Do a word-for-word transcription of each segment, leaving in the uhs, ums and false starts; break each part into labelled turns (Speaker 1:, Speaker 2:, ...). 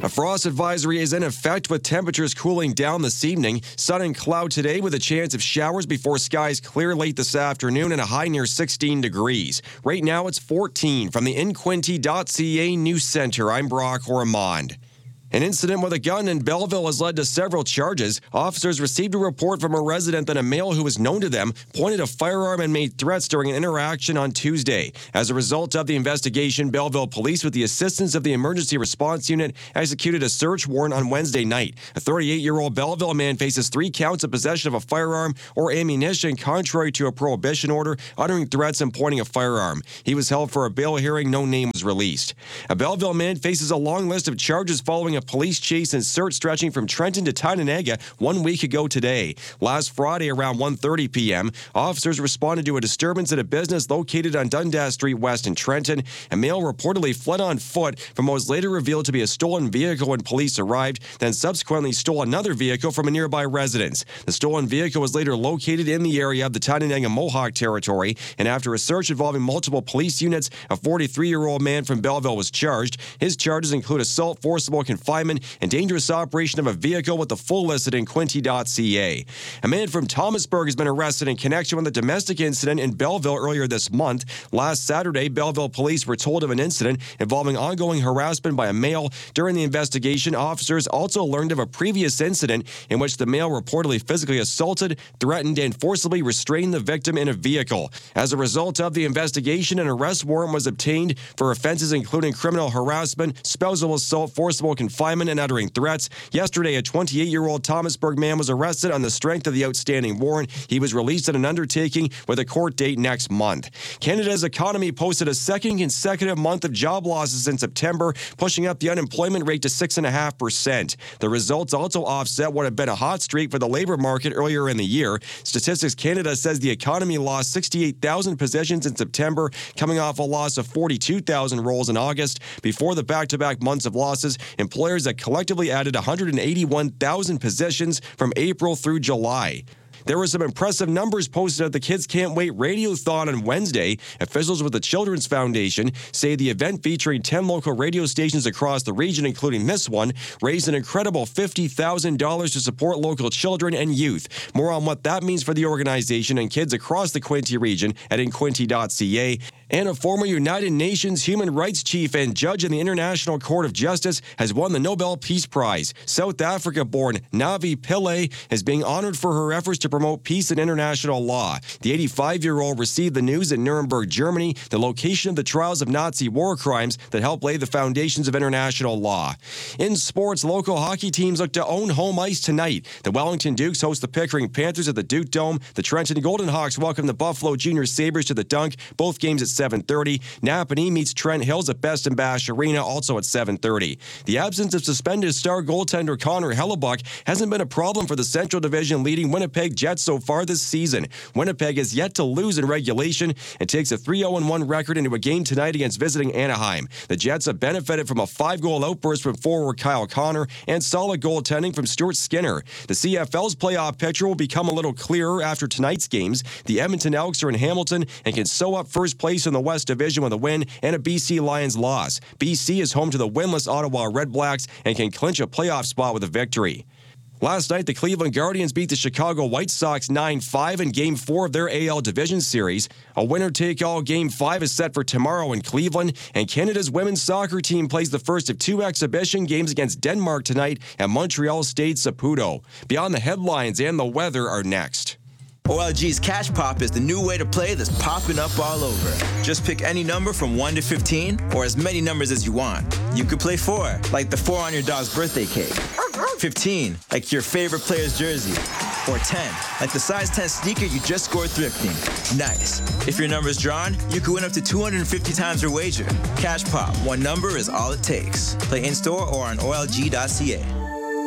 Speaker 1: A frost advisory is in effect with temperatures cooling down this evening. Sun and cloud today with a chance of showers before skies clear late this afternoon and a high near sixteen degrees. Right now it's fourteen. From the in quinte dot c a News Center, I'm Brock Ormond. An incident with a gun in Belleville has led to several charges. Officers received a report from a resident that a male who was known to them pointed a firearm and made threats during an interaction on Tuesday. As a result of the investigation, Belleville Police, with the assistance of the Emergency Response Unit, executed a search warrant on Wednesday night. A thirty-eight-year-old Belleville man faces three counts of possession of a firearm or ammunition contrary to a prohibition order, uttering threats and pointing a firearm. He was held for a bail hearing. No name was released. A Belleville man faces a long list of charges following a police chase and search stretching from Trenton to Tynaga one week ago today. Last Friday around one thirty p.m., officers responded to a disturbance at a business located on Dundas Street West in Trenton. A male reportedly fled on foot from what was later revealed to be a stolen vehicle when police arrived, then subsequently stole another vehicle from a nearby residence. The stolen vehicle was later located in the area of the Tynaga Mohawk territory, and after a search involving multiple police units, a forty-three-year-old man from Belleville was charged. His charges include assault, forcible confinement, and dangerous operation of a vehicle, with the full listed in quinte dot c a. A man from Thomasburg has been arrested in connection with a domestic incident in Belleville earlier this month. Last Saturday, Belleville police were told of an incident involving ongoing harassment by a male. During the investigation, officers also learned of a previous incident in which the male reportedly physically assaulted, threatened, and forcibly restrained the victim in a vehicle. As a result of the investigation, an arrest warrant was obtained for offenses including criminal harassment, spousal assault, forcible confinement, and uttering threats. Yesterday, a twenty-eight-year-old Thomasburg man was arrested on the strength of the outstanding warrant. He was released at an undertaking with a court date next month. Canada's economy posted a second consecutive month of job losses in September, pushing up the unemployment rate to six point five percent. The results also offset what had been a hot streak for the labor market earlier in the year. Statistics Canada says the economy lost sixty-eight thousand positions in September, coming off a loss of forty-two thousand roles in August. Before the back-to-back months of losses, employers that collectively added one hundred eighty-one thousand positions from April through July. There were some impressive numbers posted at the Kids Can't Wait Radiothon on Wednesday. Officials with the Children's Foundation say the event, featuring ten local radio stations across the region, including this one, raised an incredible fifty thousand dollars to support local children and youth. More on what that means for the organization and kids across the Quinte region at in quinte dot c a. And a former United Nations human rights chief and judge in the International Court of Justice has won the Nobel Peace Prize. South Africa-born Navi Pillay is being honored for her efforts to promote peace and international law. The eighty-five-year-old received the news in Nuremberg, Germany, the location of the trials of Nazi war crimes that helped lay the foundations of international law. In sports, local hockey teams look to own home ice tonight. The Wellington Dukes host the Pickering Panthers at the Duke Dome. The Trenton Golden Hawks welcome the Buffalo Junior Sabres to the Dunk, both games at seven thirty. Napanee meets Trent Hills at Best and Bash Arena, also at seven thirty. The absence of suspended star goaltender Connor Hellebuck hasn't been a problem for the Central Division leading Winnipeg Jets so far this season. Winnipeg has yet to lose in regulation and takes a three oh one record into a game tonight against visiting Anaheim. The Jets have benefited from a five-goal outburst from forward Kyle Connor and solid goaltending from Stuart Skinner. The C F L's playoff picture will become a little clearer after tonight's games. The Edmonton Elks are in Hamilton and can sew up first place in the West Division with a win and a B C Lions loss. B C is home to the winless Ottawa Redblacks and can clinch a playoff spot with a victory. Last night, the Cleveland Guardians beat the Chicago White Sox nine five in Game four of their A L Division Series. A winner-take-all Game five is set for tomorrow in Cleveland, and Canada's women's soccer team plays the first of two exhibition games against Denmark tonight at Montreal Stade Saputo. Beyond the headlines and the weather are next.
Speaker 2: O L G's Cash Pop is the new way to play that's popping up all over. Just pick any number from one to fifteen, or as many numbers as you want. You could play four, like the four on your dog's birthday cake. fifteen, like your favorite player's jersey. Or ten, like the size ten sneaker you just scored thrifting. Nice. If your number's drawn, you could win up to two hundred fifty times your wager. Cash Pop, one number is all it takes. Play in-store or on O L G dot C A.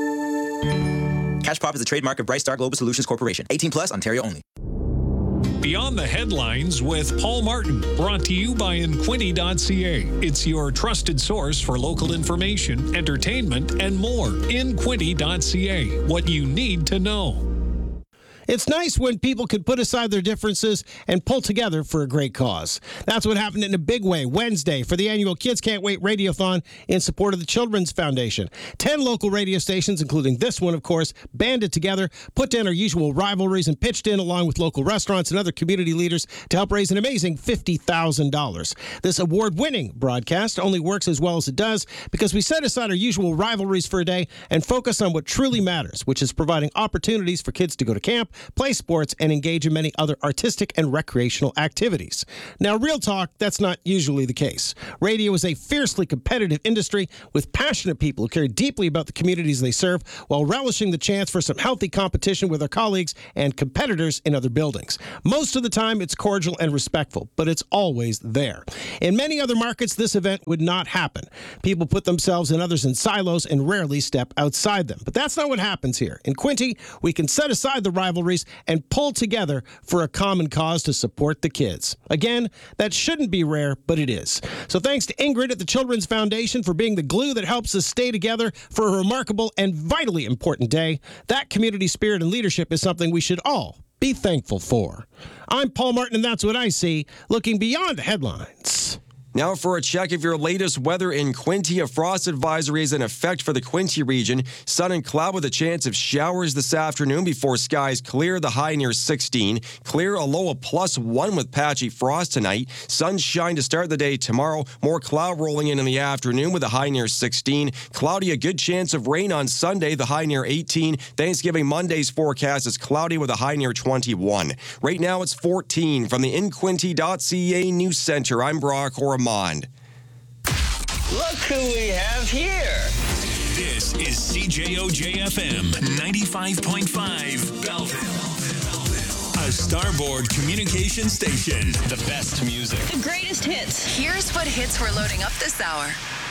Speaker 2: Cash Pop is a trademark of Bright Star Global Solutions Corporation. eighteen plus, Ontario only.
Speaker 3: Beyond the Headlines with Paul Martin, brought to you by in quinte dot c a. It's your trusted source for local information, entertainment, and more. in quinte dot c a. What you need to know.
Speaker 4: It's nice when people can put aside their differences and pull together for a great cause. That's what happened in a big way Wednesday for the annual Kids Can't Wait Radiothon in support of the Children's Foundation. Ten local radio stations, including this one, of course, banded together, put down our usual rivalries, and pitched in along with local restaurants and other community leaders to help raise an amazing fifty thousand dollars. This award-winning broadcast only works as well as it does because we set aside our usual rivalries for a day and focus on what truly matters, which is providing opportunities for kids to go to camp, play sports, and engage in many other artistic and recreational activities. Now, real talk, that's not usually the case. Radio is a fiercely competitive industry with passionate people who care deeply about the communities they serve while relishing the chance for some healthy competition with their colleagues and competitors in other buildings. Most of the time, it's cordial and respectful, but it's always there. In many other markets, this event would not happen. People put themselves and others in silos and rarely step outside them. But that's not what happens here. In Quinte, we can set aside the rivalries and pull together for a common cause to support the kids. Again, that shouldn't be rare, but it is. So thanks to Ingrid at the Children's Foundation for being the glue that helps us stay together for a remarkable and vitally important day. That community spirit and leadership is something we should all be thankful for. I'm Paul Martin, and that's what I see, looking beyond the headlines.
Speaker 1: Now for a check of your latest weather in Quinte. A frost advisory is in effect for the Quinte region. Sun and cloud with a chance of showers this afternoon before skies clear, the high near sixteen. Clear, a low of plus one with patchy frost tonight. Sunshine to start the day tomorrow. More cloud rolling in in the afternoon with a high near sixteen. Cloudy, a good chance of rain on Sunday, the high near eighteen. Thanksgiving Monday's forecast is cloudy with a high near twenty-one. Right now it's fourteen. From the in quinte dot c a News Center, I'm Brock Ormond.
Speaker 5: Look who we have here.
Speaker 6: This is C J O J F M ninety-five point five Belleville. A Starboard communication station.
Speaker 5: The best music.
Speaker 7: The greatest hits.
Speaker 8: Here's what hits we're loading up this hour.